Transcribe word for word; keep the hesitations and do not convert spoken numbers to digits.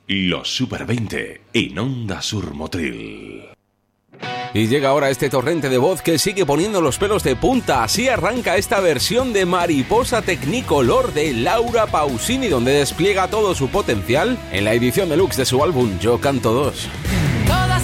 Los Super veinte en Onda Sur Motril. Y llega ahora este torrente de voz que sigue poniendo los pelos de punta. Así arranca esta versión de Mariposa Technicolor de Laura Pausini, donde despliega todo su potencial en la edición deluxe de su álbum Yo Canto dos.